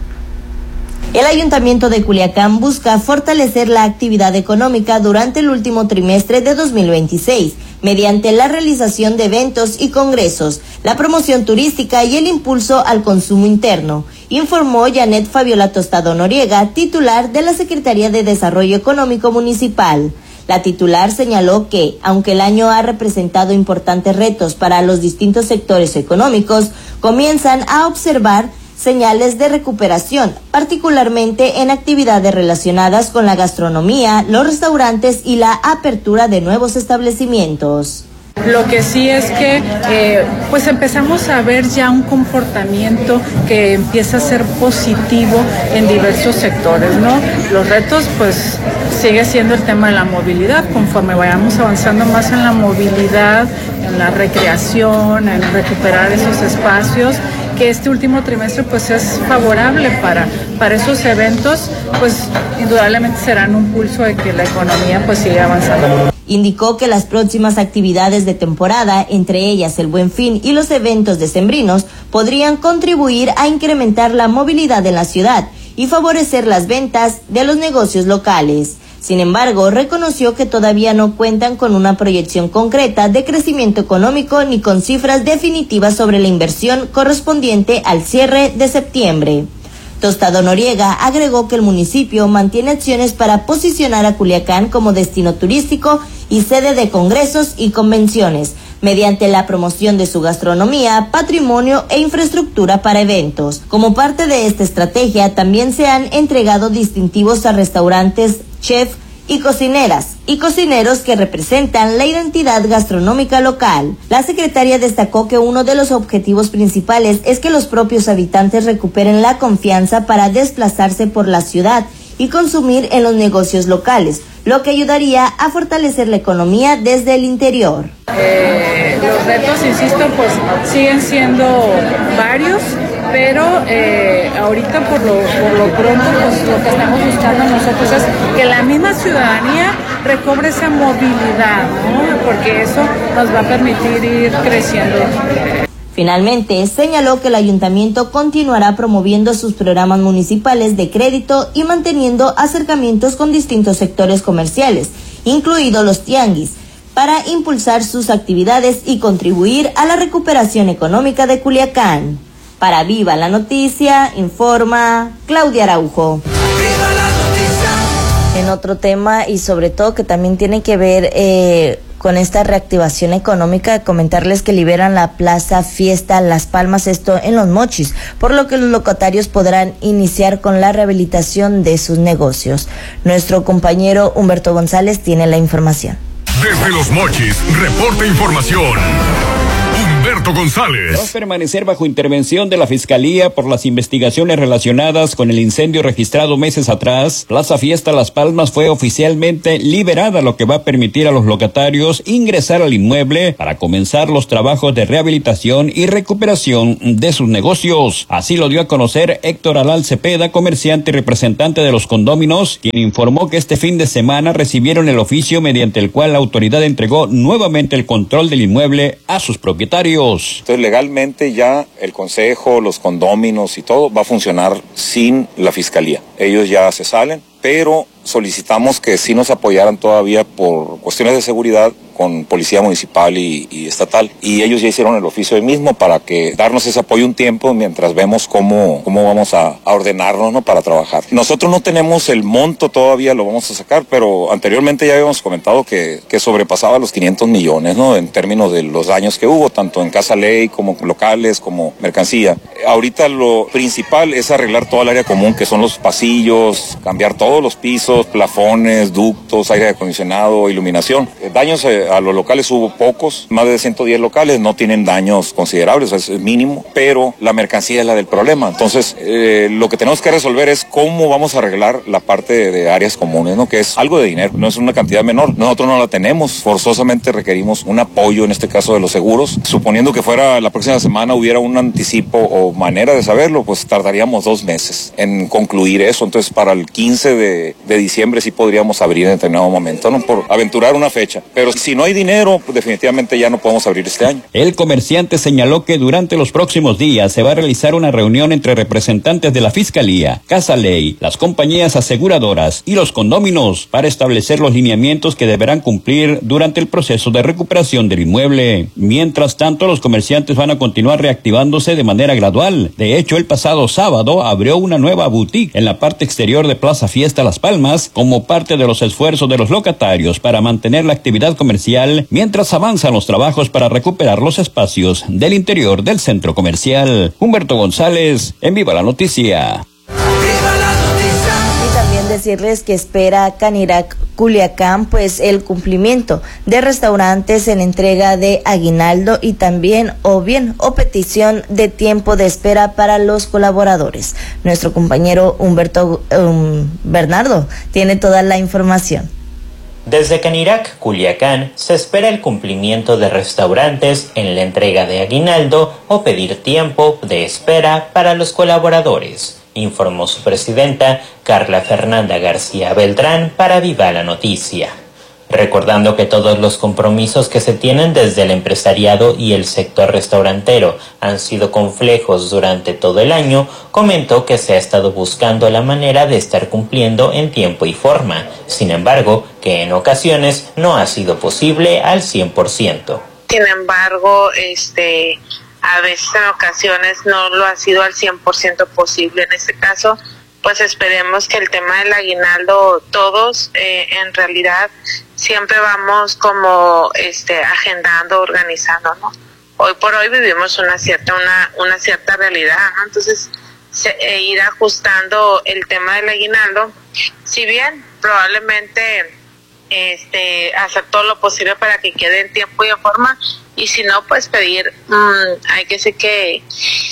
El Ayuntamiento de Culiacán busca fortalecer la actividad económica durante el último trimestre de 2026, mediante la realización de eventos y congresos, la promoción turística y el impulso al consumo interno, informó Janet Fabiola Tostado Noriega, titular de la Secretaría de Desarrollo Económico Municipal. La titular señaló que, aunque el año ha representado importantes retos para los distintos sectores económicos, comienzan a observar señales de recuperación, particularmente en actividades relacionadas con la gastronomía, los restaurantes y la apertura de nuevos establecimientos. Lo que sí es que pues empezamos a ver ya un comportamiento que empieza a ser positivo en diversos sectores, ¿no? Los retos pues sigue siendo el tema de la movilidad. Conforme vayamos avanzando más en la movilidad, en la recreación, en recuperar esos espacios, que este último trimestre pues es favorable para esos eventos, pues indudablemente serán un pulso de que la economía pues siga avanzando. Indicó que las próximas actividades de temporada, entre ellas el Buen Fin y los eventos decembrinos, podrían contribuir a incrementar la movilidad en la ciudad y favorecer las ventas de los negocios locales. Sin embargo, reconoció que todavía no cuentan con una proyección concreta de crecimiento económico ni con cifras definitivas sobre la inversión correspondiente al cierre de septiembre. Tostado Noriega agregó que el municipio mantiene acciones para posicionar a Culiacán como destino turístico y sede de congresos y convenciones, mediante la promoción de su gastronomía, patrimonio e infraestructura para eventos. Como parte de esta estrategia, también se han entregado distintivos a restaurantes, chef y cocineras y cocineros que representan la identidad gastronómica local. La secretaria destacó que uno de los objetivos principales es que los propios habitantes recuperen la confianza para desplazarse por la ciudad y consumir en los negocios locales, lo que ayudaría a fortalecer la economía desde el interior. Los retos, insisto, pues siguen siendo varios, pero ahorita por lo pronto pues lo que estamos buscando nosotros es que la misma ciudadanía recobre esa movilidad, ¿no? Porque eso nos va a permitir ir creciendo. Finalmente, señaló que el ayuntamiento continuará promoviendo sus programas municipales de crédito y manteniendo acercamientos con distintos sectores comerciales, incluidos los tianguis, para impulsar sus actividades y contribuir a la recuperación económica de Culiacán. Para Viva la Noticia, informa Claudia Araujo. En otro tema y sobre todo que también tiene que ver con esta reactivación económica, comentarles que liberan la Plaza Fiesta Las Palmas, esto en Los Mochis, por lo que los locatarios podrán iniciar con la rehabilitación de sus negocios. Nuestro compañero Humberto González tiene la información. Desde Los Mochis, reporta información Humberto González. Tras permanecer bajo intervención de la Fiscalía por las investigaciones relacionadas con el incendio registrado meses atrás, Plaza Fiesta Las Palmas fue oficialmente liberada, lo que va a permitir a los locatarios ingresar al inmueble para comenzar los trabajos de rehabilitación y recuperación de sus negocios. Así lo dio a conocer Héctor Alal Cepeda, comerciante y representante de los condóminos, quien informó que este fin de semana recibieron el oficio mediante el cual la autoridad entregó nuevamente el control del inmueble a sus propietarios. Entonces legalmente ya el consejo, los condóminos y todo va a funcionar sin la fiscalía. Ellos ya se salen, pero solicitamos que sí nos apoyaran todavía por cuestiones de seguridad con policía municipal y estatal, y ellos ya hicieron el oficio hoy mismo para que darnos ese apoyo un tiempo mientras vemos cómo vamos a ordenarnos, ¿no?, para trabajar. Nosotros no tenemos el monto todavía, lo vamos a sacar, pero anteriormente ya habíamos comentado que sobrepasaba los 500 millones, ¿no?, en términos de los daños que hubo, tanto en casa ley como locales, como mercancía. Ahorita lo principal es arreglar toda el área común, que son los pasillos, cambiar todos los pisos, plafones, ductos, aire acondicionado, iluminación. Daños a los locales hubo pocos, más de 110 locales no tienen daños considerables, es mínimo, pero la mercancía es la del problema. Entonces, lo que tenemos que resolver es cómo vamos a arreglar la parte de áreas comunes, ¿no?, que es algo de dinero, no es una cantidad menor. Nosotros no la tenemos, forzosamente requerimos un apoyo, en este caso de los seguros. Suponiendo que fuera la próxima semana hubiera un anticipo o manera de saberlo, pues tardaríamos 2 meses en concluir eso. Entonces, para el 15 de diciembre sí podríamos abrir en determinado momento, ¿no?, por aventurar una fecha. Pero si no hay dinero, pues definitivamente ya no podemos abrir este año. El comerciante señaló que durante los próximos días se va a realizar una reunión entre representantes de la Fiscalía, Casa Ley, las compañías aseguradoras y los condóminos para establecer los lineamientos que deberán cumplir durante el proceso de recuperación del inmueble. Mientras tanto, los comerciantes van a continuar reactivándose de manera gradual. De hecho, el pasado sábado abrió una nueva boutique en la parte exterior de Plaza Fiesta Las Palmas como parte de los esfuerzos de los locatarios para mantener la actividad comercial mientras avanzan los trabajos para recuperar los espacios del interior del centro comercial. Humberto González, en Viva la Noticia. Y también decirles que espera Canirac Culiacán pues el cumplimiento de restaurantes en entrega de aguinaldo y también o petición de tiempo de espera para los colaboradores. Nuestro compañero Humberto Bernardo tiene toda la información. Desde Canirac, Culiacán, se espera el cumplimiento de restaurantes en la entrega de aguinaldo o pedir tiempo de espera para los colaboradores, informó su presidenta Carla Fernanda García Beltrán para Viva la Noticia. Recordando que todos los compromisos que se tienen desde el empresariado y el sector restaurantero han sido complejos durante todo el año, comentó que se ha estado buscando la manera de estar cumpliendo en tiempo y forma. Sin embargo, que en ocasiones no ha sido posible al 100%. Sin embargo, a veces en ocasiones no lo ha sido al 100% posible. En este caso, pues esperemos que el tema del aguinaldo, todos en realidad siempre vamos como agendando, organizando, ¿no? Hoy por hoy vivimos una cierta realidad, ¿no? Entonces ir ajustando el tema del aguinaldo, si bien probablemente hacer todo lo posible para que quede en tiempo y en forma, y si no, pues pedir, hay que decir que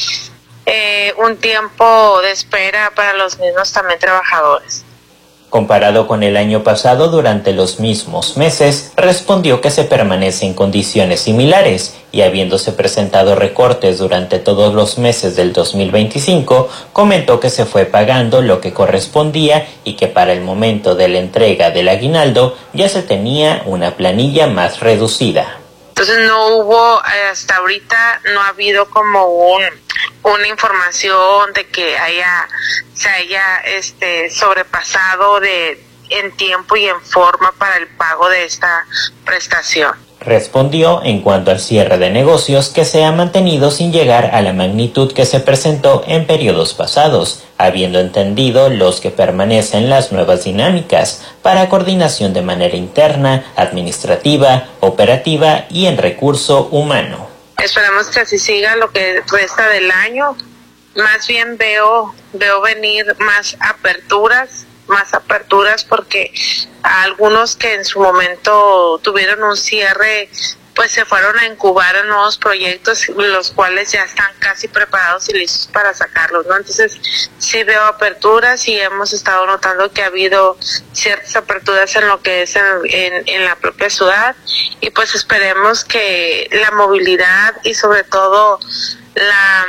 un tiempo de espera para los mismos también trabajadores. Comparado con el año pasado, durante los mismos meses, respondió que se permanece en condiciones similares y habiéndose presentado recortes durante todos los meses del 2025, comentó que se fue pagando lo que correspondía y que para el momento de la entrega del aguinaldo ya se tenía una planilla más reducida. Entonces no hubo, hasta ahorita no ha habido como una información de que se haya sobrepasado en tiempo y en forma para el pago de esta prestación. Respondió en cuanto al cierre de negocios que se ha mantenido sin llegar a la magnitud que se presentó en periodos pasados, habiendo entendido los que permanecen las nuevas dinámicas para coordinación de manera interna, administrativa, operativa y en recurso humano. Esperemos que así siga lo que resta del año. Más bien veo venir más aperturas porque a algunos que en su momento tuvieron un cierre, pues se fueron a incubar en nuevos proyectos, los cuales ya están casi preparados y listos para sacarlos, ¿no? Entonces sí veo aperturas y hemos estado notando que ha habido ciertas aperturas en lo que es en la propia ciudad, y pues esperemos que la movilidad y sobre todo la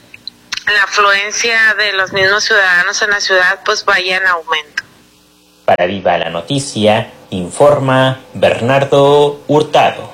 afluencia de los mismos ciudadanos en la ciudad pues vaya en aumento. Para Viva la Noticia, informa Bernardo Hurtado.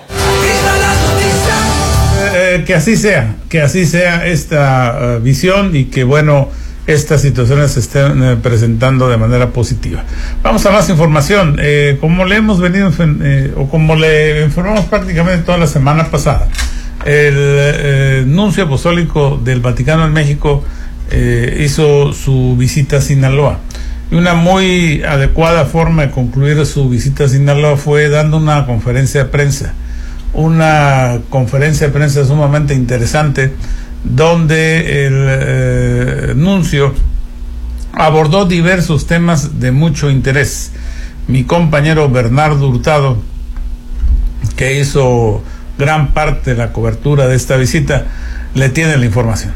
Que así sea esta visión, y que bueno, estas situaciones se estén presentando de manera positiva. Vamos a más información. Como le hemos venido, o como le informamos prácticamente toda la semana pasada, el nuncio apostólico del Vaticano en México hizo su visita a Sinaloa. Y una muy adecuada forma de concluir su visita a Sinaloa fue dando una conferencia de prensa. Una conferencia de prensa sumamente interesante, donde el nuncio abordó diversos temas de mucho interés. Mi compañero Bernardo Hurtado, que hizo gran parte de la cobertura de esta visita, le tiene la información.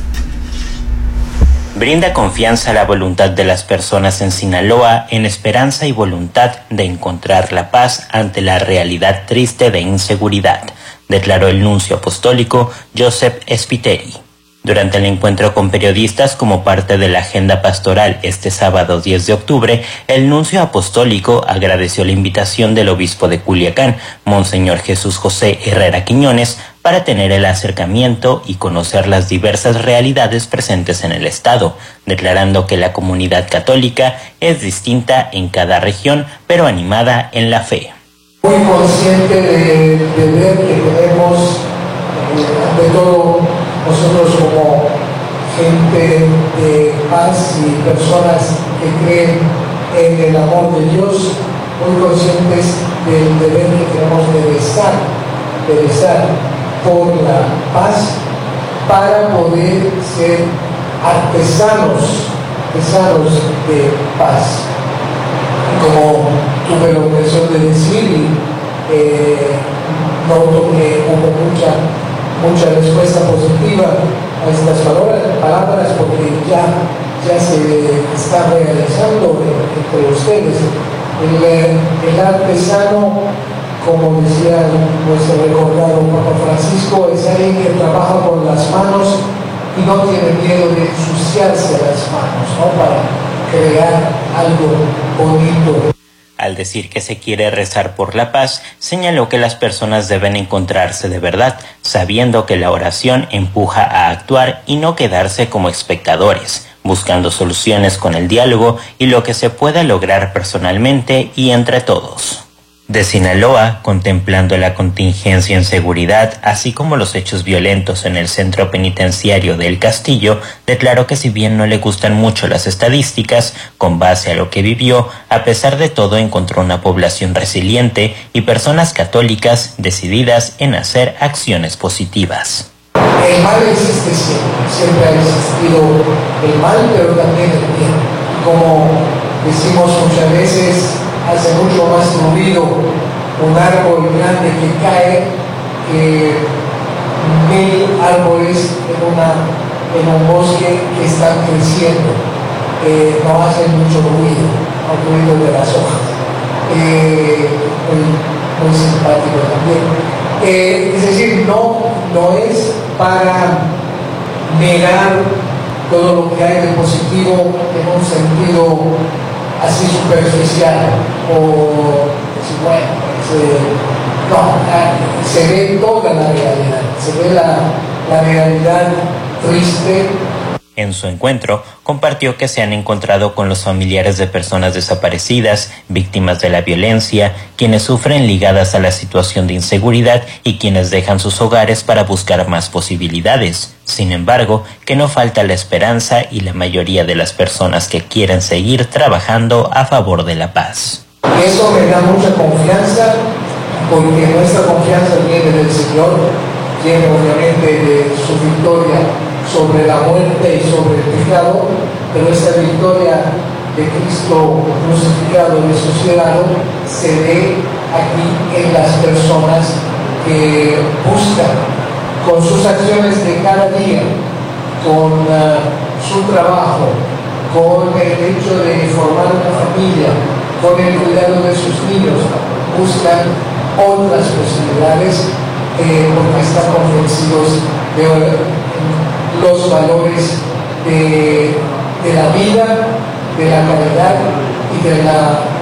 Brinda confianza a la voluntad de las personas en Sinaloa en esperanza y voluntad de encontrar la paz ante la realidad triste de inseguridad, declaró el nuncio apostólico Joseph Spiteri. Durante el encuentro con periodistas como parte de la agenda pastoral este sábado 10 de octubre, el nuncio apostólico agradeció la invitación del obispo de Culiacán, Monseñor Jesús José Herrera Quiñones, para tener el acercamiento y conocer las diversas realidades presentes en el estado, declarando que la comunidad católica es distinta en cada región, pero animada en la fe. Muy consciente de ver que tenemos, ante todo, nosotros como gente de paz y personas que creen en el amor de Dios, muy conscientes del deber que tenemos de rezar por la paz para poder ser artesanos de paz. Como tuve la ocasión de decir, noto que hubo mucha respuesta positiva a estas palabras porque ya se está realizando entre ustedes. El artesano, como decía nuestro recordado Papa Francisco, es alguien que trabaja con las manos y no tiene miedo de ensuciarse las manos, ¿no? Para crear algo bonito. Al decir que se quiere rezar por la paz, señaló que las personas deben encontrarse de verdad, sabiendo que la oración empuja a actuar y no quedarse como espectadores, buscando soluciones con el diálogo y lo que se pueda lograr personalmente y entre todos. De Sinaloa, contemplando la contingencia en seguridad, así como los hechos violentos en el centro penitenciario de El Castillo, declaró que si bien no le gustan mucho las estadísticas, con base a lo que vivió, a pesar de todo encontró una población resiliente y personas católicas decididas en hacer acciones positivas. El mal existe siempre ha existido el mal, pero también el bien. Como decimos muchas veces, hace mucho más ruido un árbol grande que cae que 1000 árboles en un bosque que están creciendo. No hacen mucho ruido, el ruido de las hojas. Muy simpático también. Es decir, no es para negar todo lo que hay de positivo en un sentido así superficial o se ve toda la realidad, se ve la realidad triste. En su encuentro, compartió que se han encontrado con los familiares de personas desaparecidas, víctimas de la violencia, quienes sufren ligadas a la situación de inseguridad y quienes dejan sus hogares para buscar más posibilidades. Sin embargo, que no falta la esperanza y la mayoría de las personas que quieren seguir trabajando a favor de la paz. Eso me da mucha confianza, porque nuestra confianza viene del Señor, viene obviamente de su victoria sobre la muerte y sobre el pecado, pero esta victoria de Cristo crucificado y resucitado se ve aquí en las personas que buscan con sus acciones de cada día, con su trabajo, con el hecho de formar una familia, con el cuidado de sus niños, buscan otras posibilidades porque están convencidos de los valores de la vida, de la caridad y de la